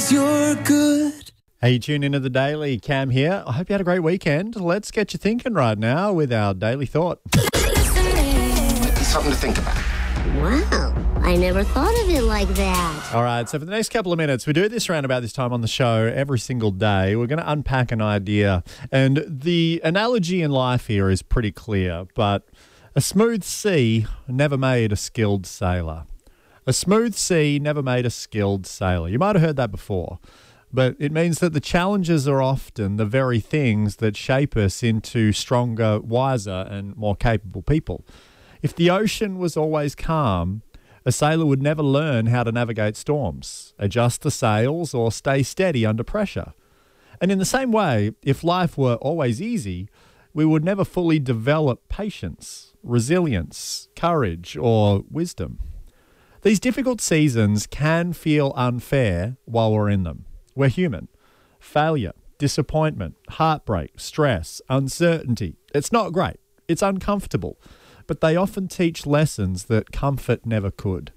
'cause you're good. Hey, you tune into the Daily. Cam here. I hope you had a great weekend. Let's get you thinking right now with our Daily Thought. Something to think about. Wow, I never thought of it like that. All right, so for the next couple of minutes, we do this around about this time on the show every single day. We're going to unpack an idea. And the analogy in life here is pretty clear, but a smooth sea never made a skilled sailor. A smooth sea never made a skilled sailor. You might have heard that before, but it means that the challenges are often the very things that shape us into stronger, wiser, and more capable people. If the ocean was always calm, a sailor would never learn how to navigate storms, adjust the sails, or stay steady under pressure. And in the same way, if life were always easy, we would never fully develop patience, resilience, courage, or wisdom. These difficult seasons can feel unfair while we're in them. We're human. Failure, disappointment, heartbreak, stress, uncertainty. It's not great. It's uncomfortable. But they often teach lessons that comfort never could.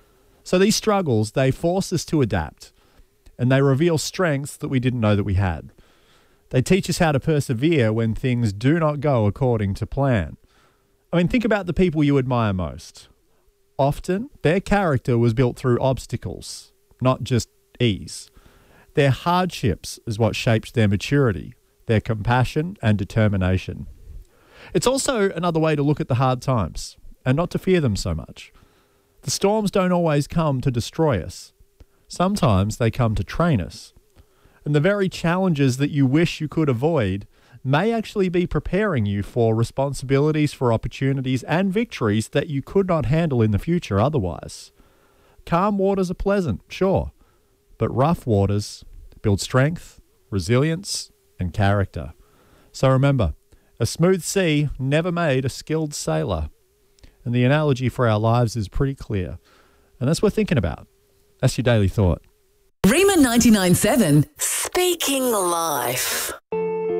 So these struggles, they force us to adapt, and they reveal strengths that we didn't know that we had. They teach us how to persevere when things do not go according to plan. I mean, think about the people you admire most. Often, their character was built through obstacles, not just ease. Their hardships is what shaped their maturity, their compassion and determination. It's also another way to look at the hard times and not to fear them so much. The storms don't always come to destroy us. Sometimes they come to train us. And the very challenges that you wish you could avoid may actually be preparing you for responsibilities, for opportunities and victories that you could not handle in the future otherwise. Calm waters are pleasant, sure, but rough waters build strength, resilience, and character. So remember, a smooth sea never made a skilled sailor. And the analogy for our lives is pretty clear. And that's what we're thinking about. That's your Daily Thought. Rima 99.7, Speaking Life.